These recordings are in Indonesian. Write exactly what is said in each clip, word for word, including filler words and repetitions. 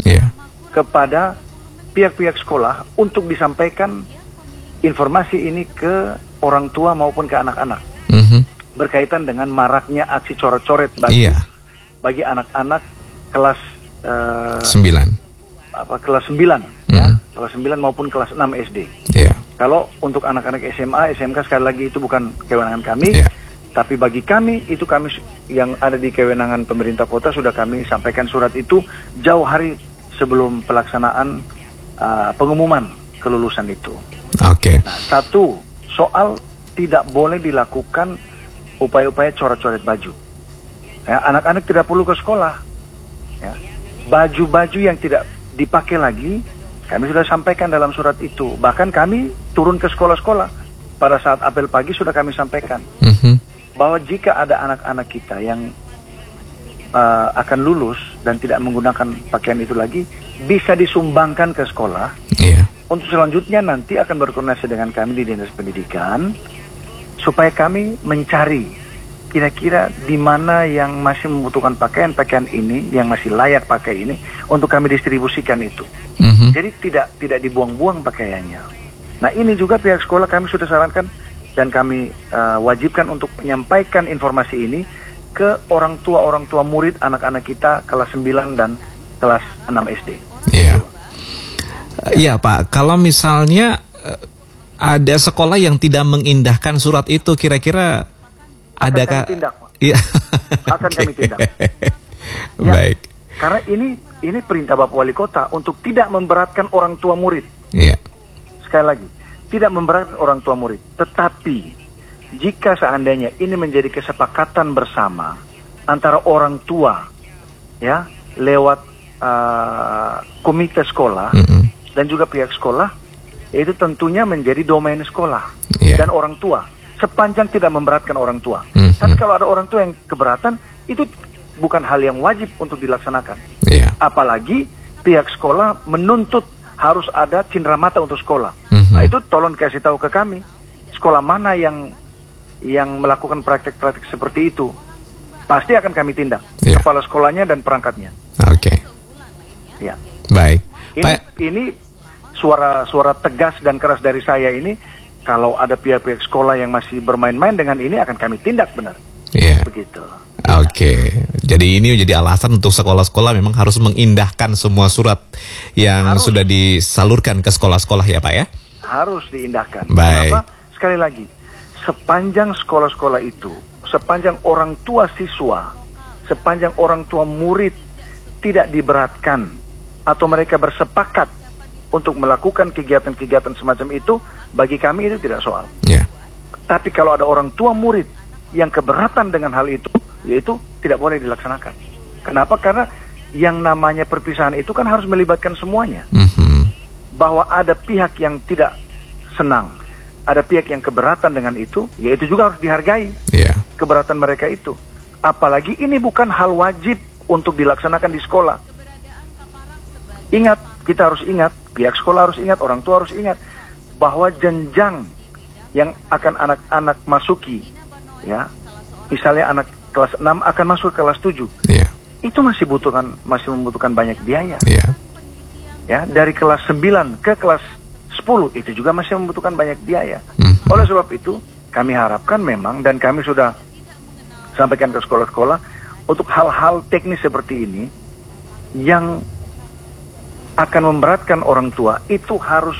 yeah. kepada pihak-pihak sekolah untuk disampaikan informasi ini ke orang tua maupun ke anak-anak mm-hmm. berkaitan dengan maraknya aksi coret-coret bagi yeah. bagi anak-anak kelas uh, sembilan apa kelas sembilan mm-hmm. ya, kelas sembilan maupun kelas enam S D. Yeah. Kalau untuk anak-anak S M A, S M K sekali lagi itu bukan kewenangan kami. Yeah. Tapi bagi kami, itu kami yang ada di kewenangan pemerintah kota sudah kami sampaikan surat itu jauh hari sebelum pelaksanaan uh, pengumuman kelulusan itu. Oke. Okay. Nah, satu, soal tidak boleh dilakukan upaya-upaya coret-coret baju. Ya, anak-anak tidak perlu ke sekolah. Ya. Baju-baju yang tidak dipakai lagi, kami sudah sampaikan dalam surat itu. Bahkan kami turun ke sekolah-sekolah. Pada saat apel pagi sudah kami sampaikan. Mm-hmm. Bahwa jika ada anak-anak kita yang uh, akan lulus dan tidak menggunakan pakaian itu lagi, bisa disumbangkan ke sekolah. Yeah. Untuk selanjutnya nanti akan berkoordinasi dengan kami di Dinas Pendidikan, supaya kami mencari kira-kira di mana yang masih membutuhkan pakaian-pakaian ini, yang masih layak pakai ini, untuk kami distribusikan itu. Mm-hmm. Jadi tidak tidak dibuang-buang pakaiannya. Nah ini juga pihak sekolah kami sudah sarankan, dan kami uh, wajibkan untuk menyampaikan informasi ini ke orang tua-orang tua murid anak-anak kita kelas sembilan dan kelas enam S D. Iya. Iya Pak, kalau misalnya uh, ada sekolah yang tidak mengindahkan surat itu, kira-kira ada kami tindak, Pak. Iya. Akan kami tindak. Ya, baik. Karena ini ini perintah Bapak Wali Kota untuk tidak memberatkan orang tua murid. Iya. Sekali lagi, tidak memberatkan orang tua murid. Tetapi jika seandainya ini menjadi kesepakatan bersama antara orang tua, ya, lewat uh, komite sekolah mm-hmm. dan juga pihak sekolah, itu tentunya menjadi domain sekolah yeah. dan orang tua. Sepanjang tidak memberatkan orang tua. Mm-hmm. Tapi kalau ada orang tua yang keberatan, itu bukan hal yang wajib untuk dilaksanakan. Yeah. Apalagi pihak sekolah menuntut harus ada cindera mata untuk sekolah. Mm-hmm. Nah itu tolong kasih tahu ke kami, sekolah mana yang yang melakukan praktek-praktek seperti itu, pasti akan kami tindak. Yeah. Kepala sekolahnya dan perangkatnya. Oke. Okay. Ya. Baik. Ini, Pak... ini suara-suara tegas dan keras dari saya ini. Kalau ada pihak-pihak sekolah yang masih bermain-main dengan ini, akan kami tindak benar. Iya. Yeah. Begitu. Oke, okay. Jadi ini menjadi alasan untuk sekolah-sekolah memang harus mengindahkan semua surat yang harus. Sudah disalurkan ke sekolah-sekolah ya Pak ya? Harus diindahkan. Baik. Kenapa? Sekali lagi, sepanjang sekolah-sekolah itu, sepanjang orang tua siswa, sepanjang orang tua murid tidak diberatkan atau mereka bersepakat untuk melakukan kegiatan-kegiatan semacam itu, bagi kami itu tidak soal. Yeah. Tapi kalau ada orang tua murid yang keberatan dengan hal itu, yaitu tidak boleh dilaksanakan. Kenapa? Karena yang namanya perpisahan itu kan harus melibatkan semuanya. Mm-hmm. Bahwa ada pihak yang tidak senang, ada pihak yang keberatan dengan itu, ya itu juga harus dihargai. Yeah. Keberatan mereka itu. Apalagi ini bukan hal wajib untuk dilaksanakan di sekolah. Ingat, kita harus ingat, pihak sekolah harus ingat, orang tua harus ingat, bahwa jenjang yang akan anak-anak masuki, ya, misalnya anak kelas enam akan masuk ke kelas tujuh. Yeah. Itu masih butuhkan masih membutuhkan banyak biaya. Yeah. Ya, dari kelas sembilan ke kelas sepuluh itu juga masih membutuhkan banyak biaya. Mm-hmm. Oleh sebab itu, kami harapkan memang, dan kami sudah sampaikan ke sekolah-sekolah, untuk hal-hal teknis seperti ini yang akan memberatkan orang tua itu harus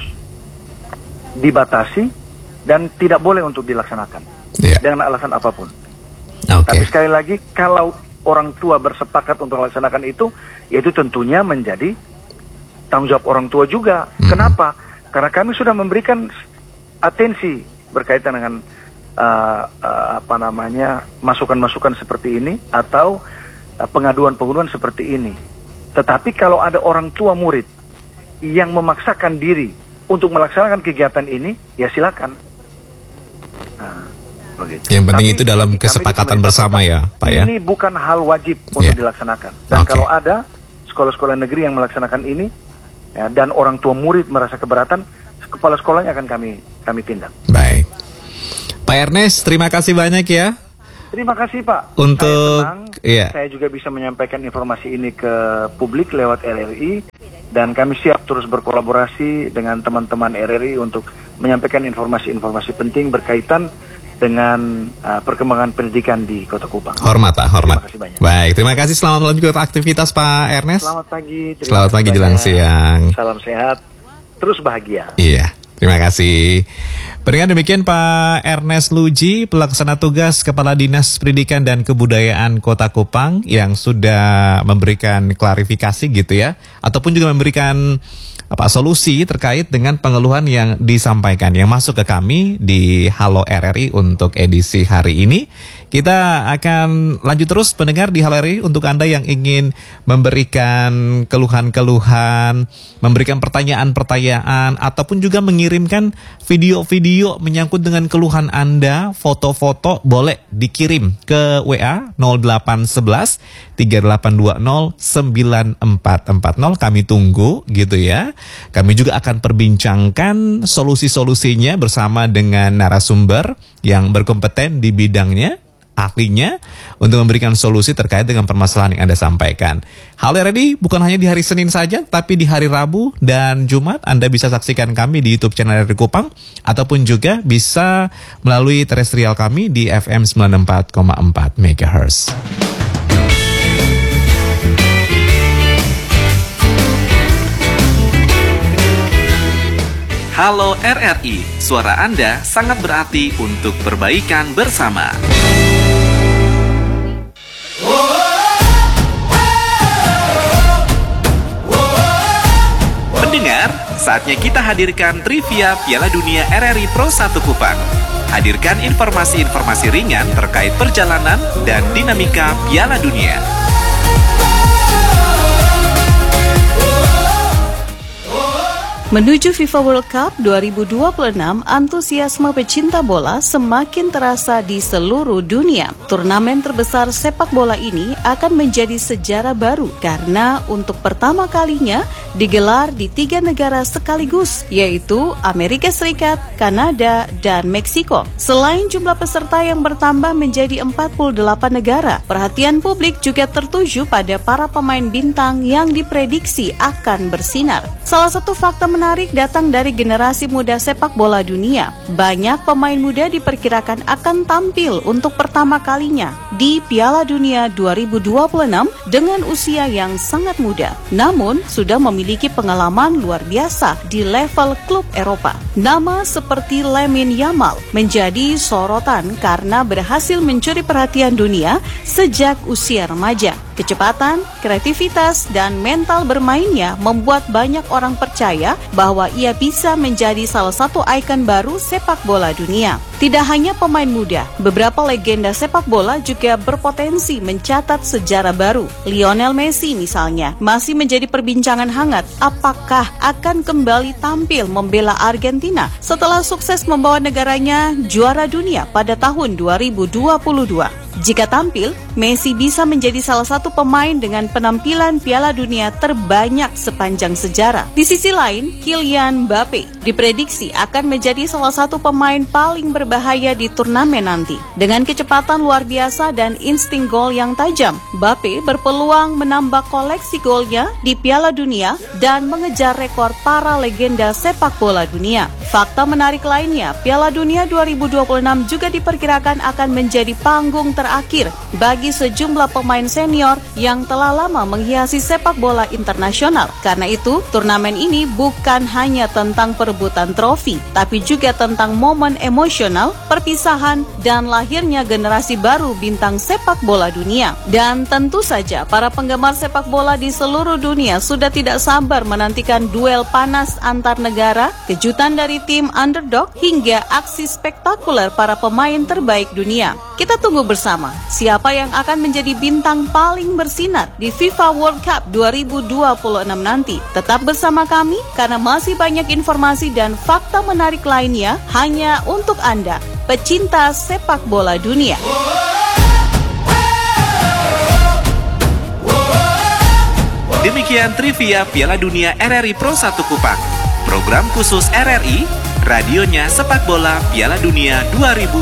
dibatasi dan tidak boleh untuk dilaksanakan. Yeah. Dengan alasan apapun. Okay. Tapi sekali lagi, kalau orang tua bersepakat untuk melaksanakan itu, yaitu tentunya menjadi tanggung jawab orang tua juga. Hmm. Kenapa? Karena kami sudah memberikan atensi berkaitan dengan uh, uh, apa namanya masukan-masukan seperti ini atau uh, pengaduan-pengaduan seperti ini. Tetapi kalau ada orang tua murid yang memaksakan diri untuk melaksanakan kegiatan ini, ya silakan. Nah, begitu. Yang penting Tapi, itu dalam kesepakatan bersama ya, Pak ya. Ini bukan hal wajib untuk yeah. dilaksanakan. Dan okay. kalau ada sekolah-sekolah negeri yang melaksanakan ini, ya, dan orang tua murid merasa keberatan, kepala sekolahnya akan kami kami tindak. Baik, Pak Ernest, terima kasih banyak ya. Terima kasih Pak. Untuk saya senang, yeah. saya juga bisa menyampaikan informasi ini ke publik lewat R R I. dan kami siap terus berkolaborasi dengan teman-teman R R I untuk menyampaikan informasi-informasi penting berkaitan dengan uh, perkembangan pendidikan di Kota Kupang. Hormat Pak, hormat. Terima kasih banyak. Baik, terima kasih. Selamat malam juga aktivitas Pak Ernest. Selamat pagi. Selamat pagi jelang siang. Salam sehat, terus bahagia. Iya. Terima kasih. Pendengar, demikian Pak Ernest Luji, Pelaksana Tugas Kepala Dinas Pendidikan dan Kebudayaan Kota Kupang yang sudah memberikan klarifikasi gitu ya, ataupun juga memberikan apa solusi terkait dengan pengeluhan yang disampaikan yang masuk ke kami di Halo R R I untuk edisi hari ini. Kita akan lanjut terus pendengar di Halo R R I untuk Anda yang ingin memberikan keluhan-keluhan, memberikan pertanyaan-pertanyaan, ataupun juga mengirimkan video-video menyangkut dengan keluhan Anda, foto-foto boleh dikirim ke W A nol delapan satu satu tiga delapan dua nol sembilan empat empat nol. Kami tunggu gitu ya. Kami juga akan perbincangkan solusi-solusinya bersama dengan narasumber yang berkompeten di bidangnya, ahlinya, untuk memberikan solusi terkait dengan permasalahan yang Anda sampaikan. Halo R R I bukan hanya di hari Senin saja, tapi di hari Rabu dan Jumat Anda bisa saksikan kami di YouTube channel R R I Kupang, ataupun juga bisa melalui terestrial kami di F M sembilan puluh empat koma empat megahertz. Halo R R I, suara Anda sangat berarti untuk perbaikan bersama. Pendengar, saatnya kita hadirkan trivia Piala Dunia R R I Pro satu Kupang. Hadirkan informasi-informasi ringan terkait perjalanan dan dinamika Piala Dunia. Menuju FIFA World Cup dua ribu dua puluh enam, antusiasme pecinta bola semakin terasa di seluruh dunia. Turnamen terbesar sepak bola ini akan menjadi sejarah baru karena untuk pertama kalinya digelar di tiga negara sekaligus, yaitu Amerika Serikat, Kanada, dan Meksiko. Selain jumlah peserta yang bertambah menjadi empat puluh delapan negara, perhatian publik juga tertuju pada para pemain bintang yang diprediksi akan bersinar. Salah satu fakta menarik datang dari generasi muda sepak bola dunia. Banyak pemain muda diperkirakan akan tampil untuk pertama kalinya di Piala Dunia dua ribu dua puluh enam dengan usia yang sangat muda, namun sudah memiliki pengalaman luar biasa di level klub Eropa. Nama seperti Lamine Yamal menjadi sorotan karena berhasil mencuri perhatian dunia sejak usia remaja. Kecepatan, kreativitas, dan mental bermainnya membuat banyak orang percaya bahwa ia bisa menjadi salah satu ikon baru sepak bola dunia. Tidak hanya pemain muda, beberapa legenda sepak bola juga berpotensi mencatat sejarah baru. Lionel Messi misalnya masih menjadi perbincangan hangat. Apakah akan kembali tampil membela Argentina setelah sukses membawa negaranya juara dunia pada tahun dua ribu dua puluh dua? Jika tampil, Messi bisa menjadi salah satu pemain dengan penampilan Piala Dunia terbanyak sepanjang sejarah. Di sisi lain, Kylian Mbappe diprediksi akan menjadi salah satu pemain paling berbahaya di turnamen nanti. Dengan kecepatan luar biasa dan insting gol yang tajam, Mbappe berpeluang menambah koleksi golnya di Piala Dunia dan mengejar rekor para legenda sepak bola dunia. Fakta menarik lainnya, Piala Dunia dua ribu dua puluh enam juga diperkirakan akan menjadi panggung ter terakhir bagi sejumlah pemain senior yang telah lama menghiasi sepak bola internasional. Karena itu, turnamen ini bukan hanya tentang perebutan trofi, tapi juga tentang momen emosional, perpisahan, dan lahirnya generasi baru bintang sepak bola dunia. Dan tentu saja, para penggemar sepak bola di seluruh dunia sudah tidak sabar menantikan duel panas antar negara, kejutan dari tim underdog, hingga aksi spektakuler para pemain terbaik dunia. Kita tunggu bersama siapa yang akan menjadi bintang paling bersinar di FIFA World Cup dua ribu dua puluh enam nanti. Tetap bersama kami karena masih banyak informasi dan fakta menarik lainnya hanya untuk Anda, pecinta sepak bola dunia. Demikian trivia Piala Dunia R R I Pro satu Kupang. Program khusus R R I, radionya sepak bola Piala Dunia dua ribu